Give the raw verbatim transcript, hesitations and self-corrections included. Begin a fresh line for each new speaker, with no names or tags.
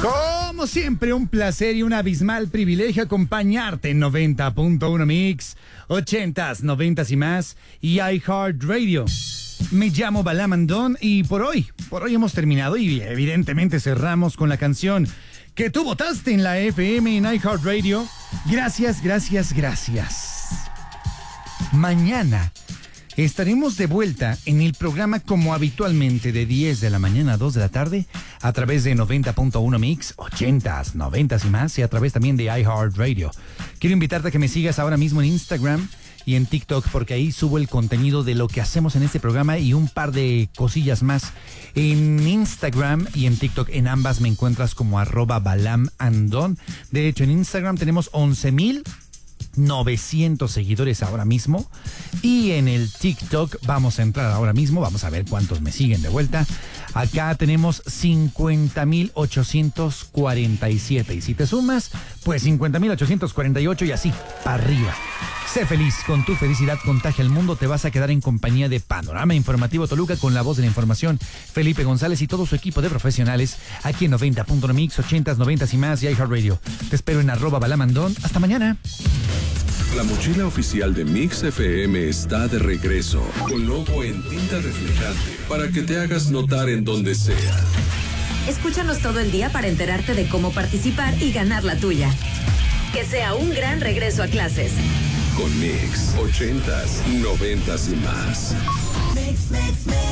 Como siempre, un placer y un abismal privilegio acompañarte en noventa punto uno Mix, ochentas, noventas y más, y iHeartRadio. Me llamo Balam Andón y por hoy, por hoy hemos terminado y evidentemente cerramos con la canción que tú votaste en la F M en iHeartRadio. Gracias, gracias, gracias. Mañana estaremos de vuelta en el programa como habitualmente de diez de la mañana a dos de la tarde a través de noventa punto uno Mix, ochentas, noventas y más, y a través también de iHeartRadio. Quiero invitarte a que me sigas ahora mismo en Instagram y en TikTok, porque ahí subo el contenido de lo que hacemos en este programa y un par de cosillas más. En Instagram y en TikTok, en ambas me encuentras como arroba Balam Andón. De hecho, en Instagram tenemos once mil novecientos seguidores ahora mismo, y en el TikTok vamos a entrar ahora mismo, vamos a ver cuántos me siguen de vuelta. Acá tenemos cincuenta mil ochocientos cuarenta y siete, y si te sumas, pues cincuenta mil ochocientos cuarenta y ocho, y así para arriba. Sé feliz, con tu felicidad contagia al mundo. Te vas a quedar en compañía de Panorama Informativo Toluca, con la voz de la información, Felipe González y todo su equipo de profesionales, aquí en noventa punto uno Mix, ochentas, noventas y más, y iHeartRadio. Te espero en arroba Balamandón. Hasta mañana.
La mochila oficial de Mix F M está de regreso, con logo en tinta reflejante, para que te hagas notar en donde sea.
Escúchanos todo el día para enterarte de cómo participar y ganar la tuya. Que sea un gran regreso a clases.
Con Mix, ochentas, noventas y más.
Mix, mix, mix.